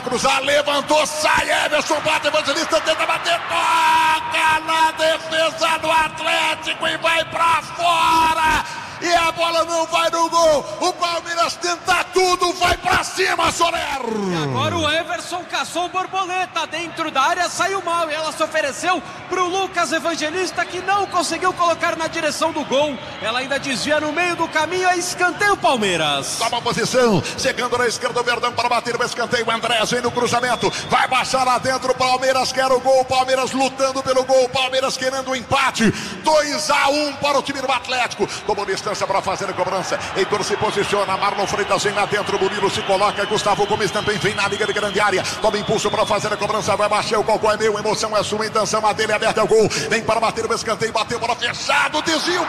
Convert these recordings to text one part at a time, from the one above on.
cruzar, levantou, sai Everson, bate, Evangelista, tenta bater, toca na defesa do Atlético e vai pra fora. E a bola não vai no gol. O Palmeiras tenta tudo, vai pra cima, Soler. E agora o Everson caçou borboleta dentro da área, saiu mal e ela se ofereceu pro Lucas Evangelista, que não conseguiu colocar na direção do gol. Ela ainda desvia no meio do caminho, é escanteio Palmeiras. Toma posição, chegando na esquerda o Verdão para bater o escanteio. O Andrés vem no cruzamento, vai baixar lá dentro. O Palmeiras quer o gol, o Palmeiras lutando pelo gol, o Palmeiras querendo o empate. 2-1 para o time do Atlético. Tomou distância para fazer a cobrança. Heitor se posiciona, Marlon Freitas vem lá dentro, Murilo se coloca, Gustavo Gomes também vem na liga de grande área. Toma impulso para fazer a cobrança, vai baixar, o cocô é meu, emoção é sua, intenção a dele, aberta é o gol. Vem para bater o escanteio, bateu, bola fechado, desvio,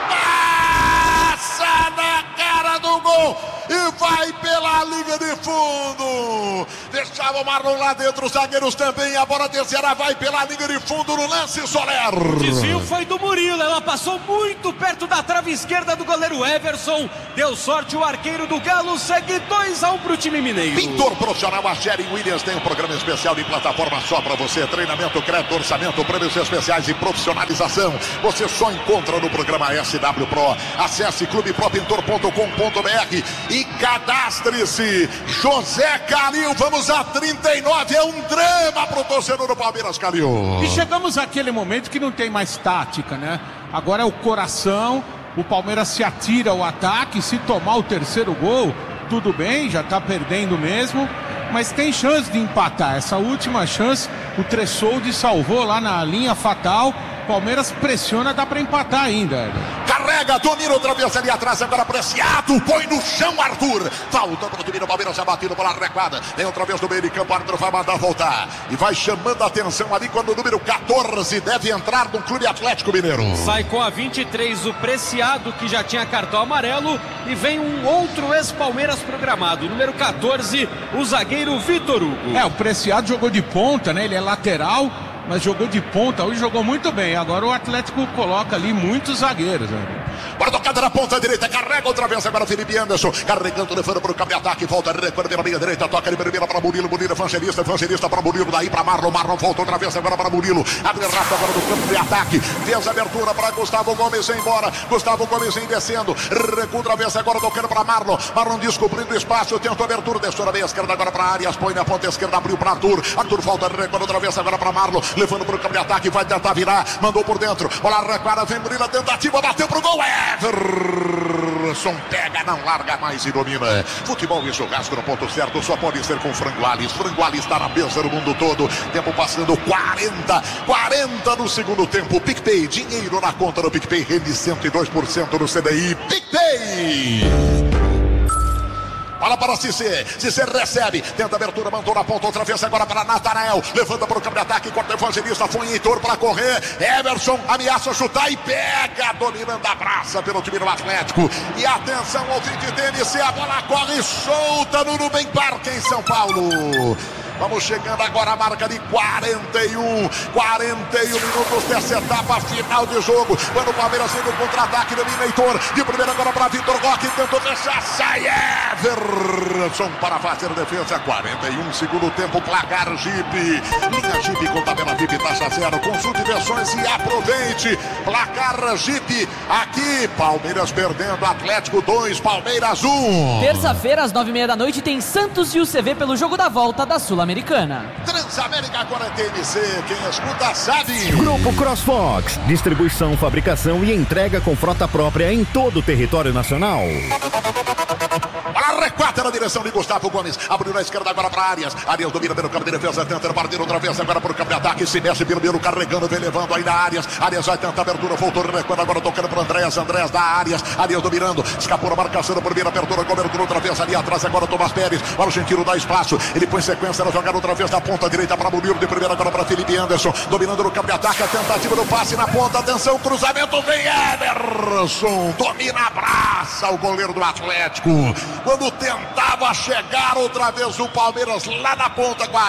passa na cara do gol e vai pela linha de fundo. Deixava o Marlon lá dentro, os zagueiros também, a bola descerá, vai pela linha de fundo no lance, Soler. O desvio foi do Murilo, ela passou muito perto da trave esquerda do goleiro Everson, deu sorte o arqueiro do Galo, segue 2-1 pro time mineiro. Pintor profissional, a Jerry Williams tem um programa especial de plataforma só para você, treinamento, crédito, orçamento, prêmios especiais e profissionalização, você só encontra no programa SW Pro. Acesse clubepropintor.com.br e cadastre-se. José Calil, vamos a 39, é um drama pro torcedor do Palmeiras, Calil. E chegamos àquele momento que não tem mais tática, né? Agora é o coração. O Palmeiras se atira ao ataque, se tomar o terceiro gol, tudo bem, já tá perdendo mesmo, mas tem chance de empatar. Essa última chance, o Tressoldi salvou lá na linha fatal. Palmeiras pressiona, dá pra empatar ainda. Carrega, domina outra vez ali atrás, agora Preciado, põe no chão Arthur. Falta pro time do Palmeiras, já batido pela recuada. Vem outra vez no meio de campo, Arthur vai mandar voltar. E vai chamando a atenção ali quando o número 14 deve entrar no Clube Atlético Mineiro. Sai com a 23 o Preciado, que já tinha cartão amarelo. E vem um outro ex-Palmeiras programado, número 14, o zagueiro Vitor Hugo. O Preciado jogou de ponta, né? Ele é lateral, mas jogou de ponta, hoje jogou muito bem. Agora o Atlético coloca ali muitos zagueiros, né? Bora tocada na ponta direita, carrega outra vez agora Felipe Anderson, carregando, levando para o campo de ataque, volta, recua pela meia direita, toca de primeira para Murilo, Evangelista para Murilo, daí para Marlon, volta outra vez agora para Murilo, abre rápido agora do campo de ataque, fez a abertura para Gustavo Gomes, vem embora, Gustavo Gomes vem descendo, recua outra vez agora tocando para Marlon descobrindo espaço, tentou abertura, desceu na meia esquerda agora para Arias, põe na ponta esquerda, abriu para Arthur volta, recua outra vez agora para Marlon, levando para o campo de ataque, vai tentar virar, mandou por dentro, bola recuada, vem Murilo, tentativa, bateu pro gol, Everson pega, não larga mais e domina. Futebol e churrasco no ponto certo, só pode ser com Frango Alis. Frango Alis está na mesa no mundo todo. Tempo passando 40 no segundo tempo. PicPay, dinheiro na conta do PicPay, rende 102% no CDI. PicPay! Bola para Cissé, Cissé recebe, tenta abertura, mandou na ponta outra vez agora para Natanael, levanta para o campo de ataque, corta o Evangelista, foi em Heitor para correr, Everson ameaça chutar e pega, dominando a praça pelo time do Atlético, e atenção ao fim de TNC, a bola corre solta no Nubem Parque em São Paulo. Vamos chegando agora a marca de 41 minutos dessa etapa final de jogo. Quando o Palmeiras vem no contra-ataque, domina Heitor. De primeira agora para Vitor Roque, tentou fechar, sai Everson para fazer defesa. 41, segundo tempo, placar Jeep. Linha Jeep com tabela Jeep, taxa zero. Consulte versões e aproveite. Placar Jeep aqui. Palmeiras perdendo, Atlético 2, Palmeiras 1. Terça-feira, às 9h30 da noite, tem Santos e UCV pelo jogo da volta da Sul-Americana. Transamérica agora é TNC, quem escuta sabe. Grupo CrossFox, distribuição, fabricação e entrega com frota própria em todo o território nacional. Bola recuada na direção de Gustavo Gomes, abriu na esquerda agora para Arias domina pelo campo de defesa, tenta partir outra vez agora para o campo de ataque, se mexe pelo meio, carregando, vem levando ainda Arias vai tentar abertura, voltou recuando agora tocando para Andrés da Arias dominando, escapou a marcação da primeira abertura, cobertura outra vez ali atrás agora Tomás Pérez, para o Gentilo dá espaço, ele põe sequência na jogada outra vez da ponta direita para Murilo, de primeira agora para Felipe Anderson, dominando no campo de ataque, a tentativa do passe na ponta, atenção, cruzamento, vem Everson, domina, abraça o goleiro do Atlético, quando tentava chegar outra vez o Palmeiras lá na ponta com Arias,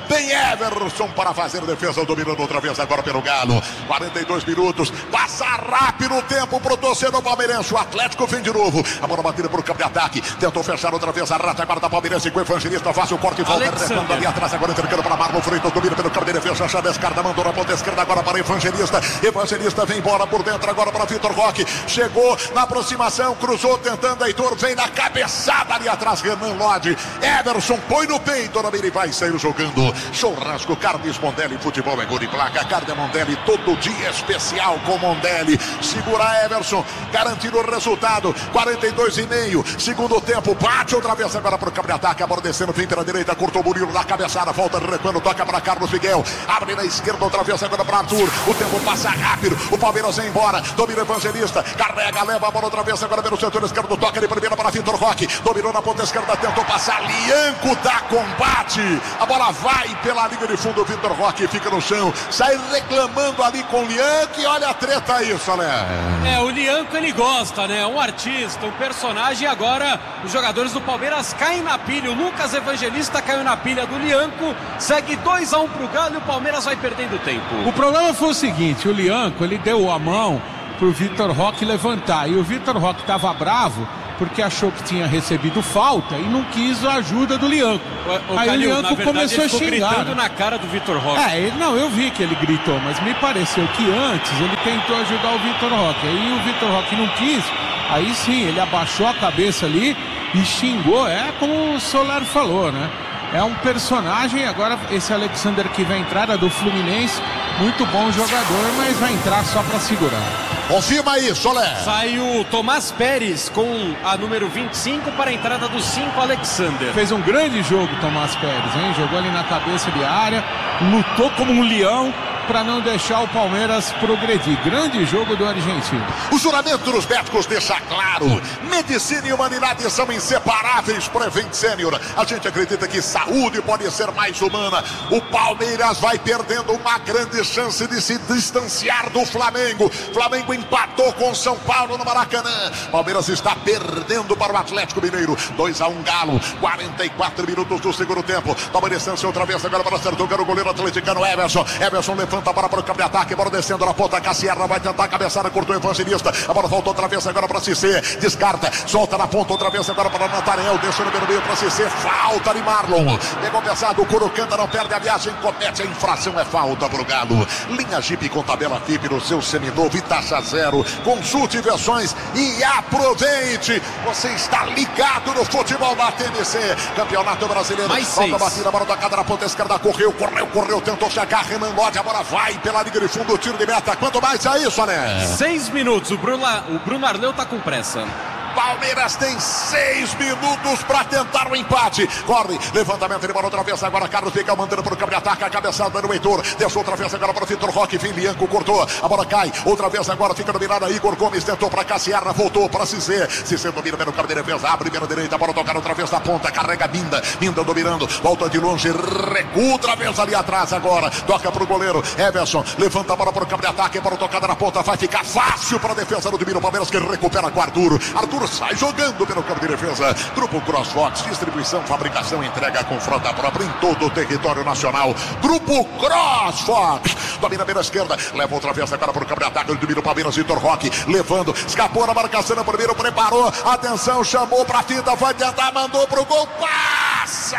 Tem Everson para fazer defesa, dominando outra vez agora pelo Galo. 42 minutos, passa rápido o tempo pro torcedor palmeirense. O Atlético vem de novo. A bola batida pro campo de ataque. Tentou fechar outra vez a retaguarda palmeirense com o Evangelista. Faz o corte e volta. Recuando ali atrás, agora entregando para Marlon Freitas. Domina pelo campo de defesa. Chaves Carda mandou na ponta esquerda agora para Evangelista. Evangelista vem embora por dentro agora para Vitor Roque. Chegou na aproximação, cruzou tentando Heitor. Vem na cabeçada ali atrás. Renan Lodge. Everson põe no peito. Ele vai sair jogando. Churrasco Carnes Mondelli. Futebol é gol de placa. Carne Mondelli. Todo dia especial com Mondelli. Segura Everson. Garantindo o resultado. 42,5. Segundo tempo. Bate outra vez agora para o campo de ataque. A bola descendo. Vem pela direita. Cortou o Murilo na cabeçada. Volta recuando. Toca para Carlos Miguel. Abre na esquerda outra vez agora para Arthur. O tempo passa rápido. O Palmeiras vem embora. Domina o Evangelista. Carrega, leva a bola outra vez agora pelo setor esquerdo. Toca de primeira para Vitor Roque. Dominou na ponta esquerda. Tentou passar. Lianco dá combate. A bola vai pela linha de fundo. Vitor Roque fica no chão. Sai reclamando ali com o Lianco. E olha a treta aí, Solé. O Lianco ele gosta, né? Um artista, um personagem. Agora os jogadores do Palmeiras caem na pilha. O Lucas Evangelista caiu na pilha do Lianco. Segue 2-1 pro Galo e o Palmeiras vai perdendo tempo. O problema foi o seguinte: o Lianco ele deu a mão pro Vitor Roque levantar. E o Vitor Roque estava bravo porque achou que tinha recebido falta e não quis a ajuda do Lianco. Aí o Lianco começou a xingar. Gritando na cara do Vitor Roque. Eu vi que ele gritou, mas me pareceu que antes ele tentou ajudar o Vitor Roque. Aí o Vitor Roque não quis, aí sim, ele abaixou a cabeça ali e xingou. É como o Soler falou, né? É um personagem. Agora esse Alexander que vai entrar é do Fluminense, muito bom jogador, mas vai entrar só para segurar. Confirma aí, Solé. Sai o Tomás Pérez com a número 25 para a entrada do 5, Alexander. Fez um grande jogo Tomás Pérez, hein? Jogou ali na cabeça de área, lutou como um leão para não deixar o Palmeiras progredir. Grande jogo do argentino. O juramento dos médicos deixa claro: medicina e humanidade são inseparáveis. Prevent Senior. A gente acredita que saúde pode ser mais humana. O Palmeiras vai perdendo uma grande chance de se distanciar do Flamengo. Flamengo empatou com São Paulo no Maracanã. Palmeiras está perdendo para o Atlético Mineiro. 2-1 Galo. 44 minutos do segundo tempo. Toma distância outra vez agora para acertar o goleiro atleticano Everson. Everson levanta a bola para o campo de ataque. Bola descendo na ponta. Cassierra vai tentar a cabeçada. Cortou o Evangelista. A bola voltou outra vez agora para Cissé. Descarta. Solta na ponta outra vez agora para Nathaniel. Deixou no meio para Cissé. Falta de Marlon. Pegou pesado. O Curucanda não perde a viagem. Comete a infração. É falta para o Galo. Linha Jeep com tabela FIP no seu seminovo e taxa zero. Consulte versões e aproveite. Você está ligado no futebol da TNC. Campeonato Brasileiro. Mais 6. Volta a batida. A bola tocada na ponta esquerda. Correu. Tentou chegar. Renan Lodge. A bola vai pela linha de fundo. Tiro de meta. Quanto mais é isso, né? 6 minutos. O Bruno Arleu tá com pressa. Palmeiras tem 6 minutos para tentar o empate. Corre, levantamento de bola outra vez. Agora Carlos fica mandando para o campo de ataque. A cabeçada do Heitor. Deixou outra vez agora para o Vitor Roque. Vem Lianco, cortou. A bola cai. Outra vez agora fica dominada. Igor Gomes tentou para Cassiarra. Voltou para Cissé. Cissé domina pelo campo de defesa. Abre pela direita. A bola tocar outra vez na ponta. Carrega Minda. Minda dominando. Volta de longe. Recua outra vez ali atrás agora. Toca para o goleiro. Everson levanta a bola para o campo de ataque. A bola tocada na ponta. Vai ficar fácil para a defesa do domínio. Palmeiras que recupera com Arthur. Arthur sai jogando pelo campo de defesa. Grupo CrossFox, distribuição, fabricação, entrega com frota própria em todo o território nacional. Grupo CrossFox. Domina pela esquerda, leva outra vez agora para o campo de ataque. Ele domina o Palmeiras, Vitor Roque, levando, escapou na marcação no primeiro, preparou, atenção, chamou para a fita, vai tentar, mandou para o gol, passa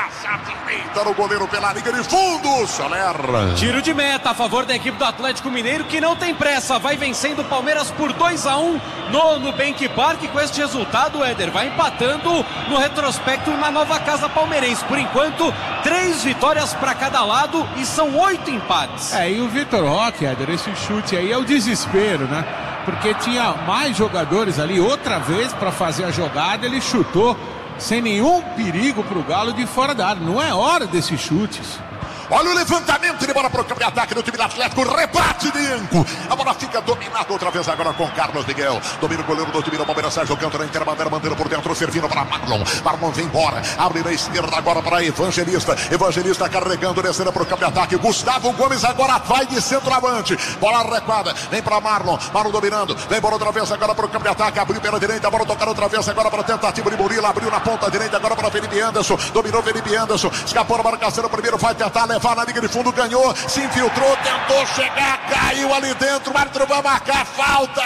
a direita no goleiro pela linha de fundo, Soler. Tiro de meta a favor da equipe do Atlético Mineiro, que não tem pressa, vai vencendo o Palmeiras por 2-1 no Nubank Park. Com este resultado, o Éder vai empatando no retrospecto na nova casa palmeirense. Por enquanto, 3 vitórias para cada lado e são 8 empates. E o Vitor Roque, Éder, esse chute aí é o desespero, né? Porque tinha mais jogadores ali outra vez para fazer a jogada, ele chutou sem nenhum perigo para o Galo de fora da área. Não é hora desses chutes. Olha o levantamento de bola para o campo de ataque do time do Atlético. Rebate de Ianco. A bola fica dominada outra vez agora com Carlos Miguel. Domina o goleiro do time do Palmeiras, Sérgio Canto na interbandeira, mantendo por dentro, servindo para Marlon. Marlon vem embora. Abre na esquerda agora para Evangelista. Evangelista carregando, descendo para o campo de ataque. Gustavo Gomes agora vai de centroavante. Bola recuada. Vem para Marlon. Marlon dominando. Vem bola outra vez agora para o campo de ataque. Abriu pela direita. A bola tocando outra vez agora para a tentativa de Murilo. Abriu na ponta direita agora para Felipe Anderson. Dominou Felipe Anderson. Escapou na marcação. O primeiro vai tentar levar na linha de fundo. Ganhou. Se infiltrou. Tentou chegar. Caiu ali dentro. O árbitro vai marcar falta.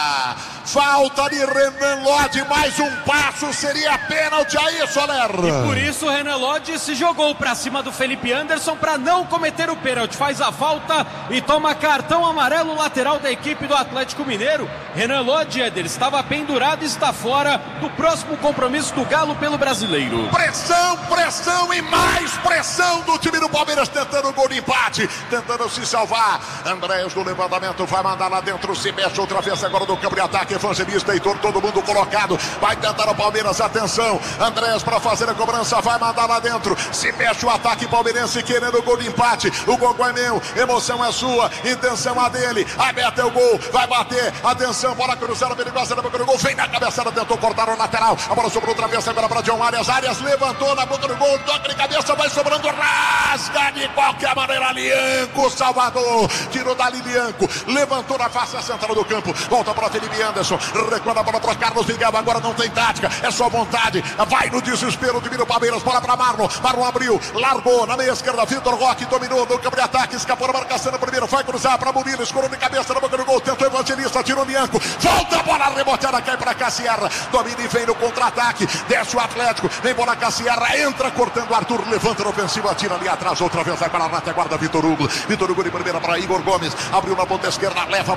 Falta de Renan Lodge, mais um passo, seria pênalti aí, Soler. E por isso o Renan Lodge se jogou para cima do Felipe Anderson para não cometer o pênalti. Faz a falta e toma cartão amarelo lateral da equipe do Atlético Mineiro. Renan Lodge, Éder, estava pendurado e está fora do próximo compromisso do Galo pelo Brasileiro. Pressão, pressão e mais pressão do time do Palmeiras, tentando o gol de empate, tentando se salvar. Andréas do levantamento vai mandar lá dentro, se mexe outra vez agora do campo de ataque. Evangelista, Heitor, todo mundo colocado, vai tentar o Palmeiras, atenção, Andréas para fazer a cobrança, vai mandar lá dentro, se mexe o ataque palmeirense querendo o gol de empate, o gol é meu, emoção é sua, intenção é dele, aberta é o gol, vai bater, atenção, bola cruzada, perigosa na boca do gol, vem na cabeçada, tentou cortar o lateral, a bola sobrou outra vez agora para John Arias levantou na boca do gol, toca de cabeça, vai sobrando, rasga de qualquer maneira, Lianco, Salvador, tirou dali Lianco, levantou na face central do campo, volta para Felipe Anderson, recuando a bola para Carlos Miguel, agora não tem tática, é só vontade, vai no desespero, domina o Palmeiras, bola para Marlon, Marlon abriu, largou na meia esquerda, Vitor Roque dominou no campo de ataque, escapou na marcação no primeiro, vai cruzar para Murilo, escorou de cabeça na boca do gol, tentou Evangelista, tirou Lianco, volta a bola reboteada, cai para Cassierra, domina e vem no contra-ataque, desce o Atlético, vem bola Cassierra, entra cortando o Arthur, levanta no ofensivo, atira ali atrás, outra vez vai para a retaguarda, Vitor Hugo de primeira para Igor Gomes, abriu na ponta esquerda, leva